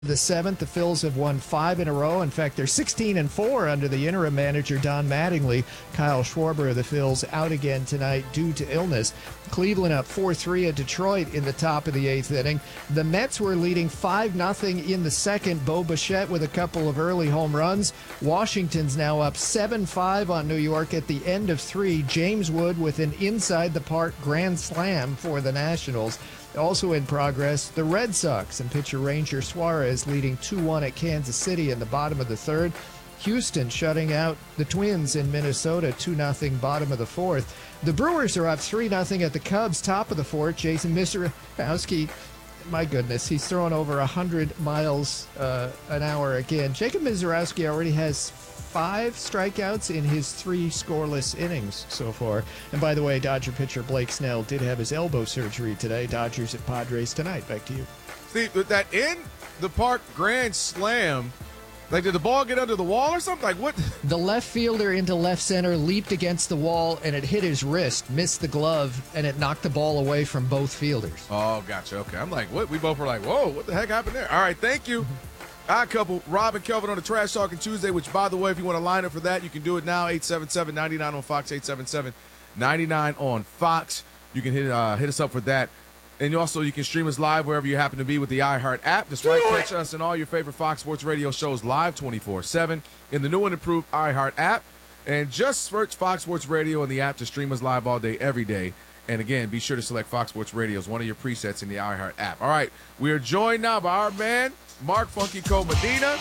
The seventh, the Phils have won 5 in a row. In fact, they're 16-4 under the interim manager, Don Mattingly. Kyle Schwarber of the Phils out again tonight due to illness. Cleveland up 4-3 at Detroit in the top of the 8th inning. The Mets were leading 5-0 in the second. Bo Bichette with a couple of early home runs. Washington's now up 7-5 on New York at the end of 3. James Wood with an inside-the-park grand slam for the Nationals. Also in progress, the Red Sox and pitcher Ranger Suarez leading 2-1 at Kansas City in the bottom of the 3rd. Houston shutting out the Twins in Minnesota 2-0 bottom of the 4th. The Brewers are up 3-0 at the Cubs top of the 4th. Jason Misiorowski, my goodness, he's throwing over 100 miles an hour again. Jacob Misiorowski already has 5 strikeouts in his 3 scoreless innings so far. And by the way, Dodger pitcher Blake Snell did have his elbow surgery today. Dodgers at Padres tonight. Back to you. Steve, with that in the park grand slam, like, did the ball get under the wall or something? Like, what? The left fielder into left center leaped against the wall, and it hit his wrist, missed the glove, and it knocked the ball away from both fielders. Oh, gotcha. Okay. I'm like, what? We both were like, whoa, what the heck happened there? All right, thank you. Odd Couple, Rob and Kelvin on the Trash Talking Tuesday, which, by the way, if you want to line up for that, you can do it now, 877-99 on Fox, 877-99 on Fox. You can hit us up for that. And also, you can stream us live wherever you happen to be with the iHeart app. Just catch us and all your favorite Fox Sports Radio shows live 24/7 in the new and improved iHeart app. And just search Fox Sports Radio in the app to stream us live all day, every day. And again, be sure to select Fox Sports Radio as one of your presets in the iHeart app. All right, we are joined now by our man, Mark Funky Cole Medina.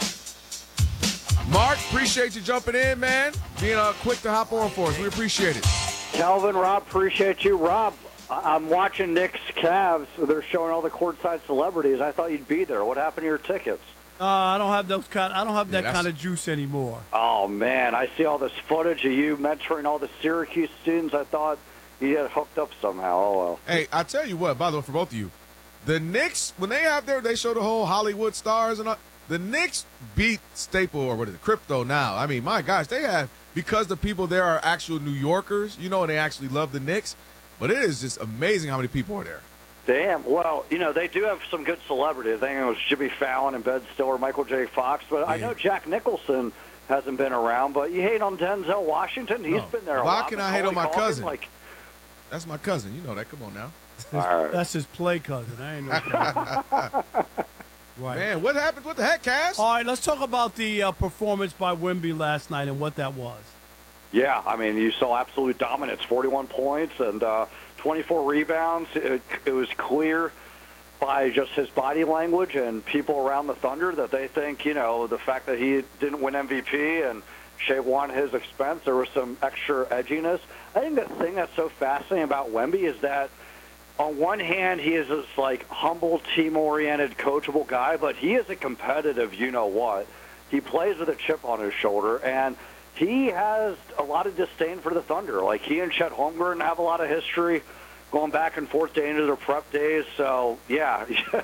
Mark, appreciate you jumping in, man. Being quick to hop on for us. We appreciate it. Calvin, Rob, appreciate you. Rob, I'm watching Knicks Cavs. They're showing all the courtside celebrities. I thought you'd be there. What happened to your tickets? I don't have those kind. I don't have that kind of juice anymore. Oh man, I see all this footage of you mentoring all the Syracuse students. I thought you had hooked up somehow. Oh well. Hey, I tell you what. By the way, for both of you, the Knicks, when they have they show the whole Hollywood stars and all. The Knicks beat Staple, or what is it, Crypto now. I mean, my gosh, they have, because the people there are actual New Yorkers, and they actually love the Knicks. But it is just amazing how many people are there. Damn. Well, they do have some good celebrities. I think it was Jimmy Fallon and Ben Stiller, Michael J. Fox. But I know Jack Nicholson hasn't been around. But you hate on Denzel Washington? He's been there a lot. Why can I hate on my cousin? Like, that's my cousin. You know that. Come on now. That's his play cousin. I ain't know. Right. Man, what happened? What the heck, Cass? All right, let's talk about the performance by Wemby last night and what that was. Yeah, I mean, you saw absolute dominance, 41 points and 24 rebounds. It was clear by just his body language and people around the Thunder that they think, the fact that he didn't win MVP and Shea won at his expense, there was some extra edginess. I think the thing that's so fascinating about Wemby is that on one hand, he is this, humble, team-oriented, coachable guy, but he is a competitive you-know-what. He plays with a chip on his shoulder, and he has a lot of disdain for the Thunder. Like, he and Chet Holmgren have a lot of history going back and forth day into their prep days. So, yeah,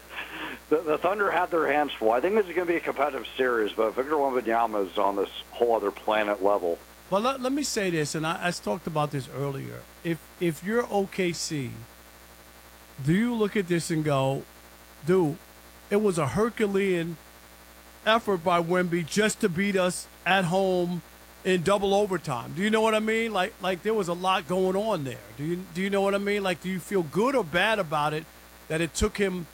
the Thunder have their hands full. I think this is going to be a competitive series, but Victor Wembanyama is on this whole other planet level. Well, let me say this, and I talked about this earlier. If you're OKC, do you look at this and go, dude, it was a Herculean effort by Wemby just to beat us at home in double overtime? Do you know what I mean? Like there was a lot going on there. Do you know what I mean? Like, do you feel good or bad about it that it took him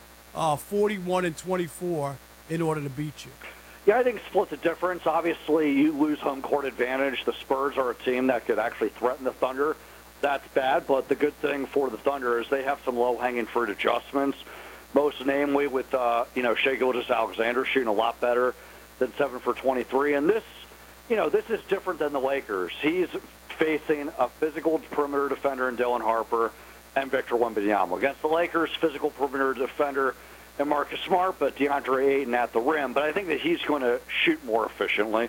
41 and 24 in order to beat you? Yeah, I think split the difference. Obviously, you lose home court advantage. The Spurs are a team that could actually threaten the Thunder. That's bad, but the good thing for the Thunder is they have some low-hanging fruit adjustments, most namely with, Shai Gilgeous-Alexander shooting a lot better than 7 for 23. And this is different than the Lakers. He's facing a physical perimeter defender in Dylan Harper and Victor Wembanyama. Against the Lakers, physical perimeter defender and Marcus Smart, but DeAndre Ayton at the rim. But I think that he's going to shoot more efficiently.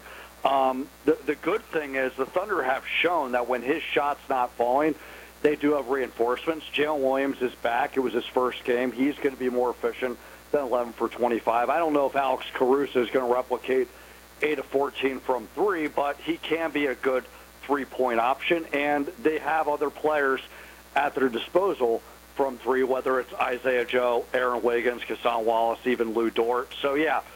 The good thing is the Thunder have shown that when his shot's not falling, they do have reinforcements. Jalen Williams is back. It was his first game. He's going to be more efficient than 11 for 25. I don't know if Alex Caruso is going to replicate 8 of 14 from 3, but he can be a good three-point option, and they have other players at their disposal from 3, whether it's Isaiah Joe, Aaron Wiggins, Kassan Wallace, even Lou Dort. So, yeah,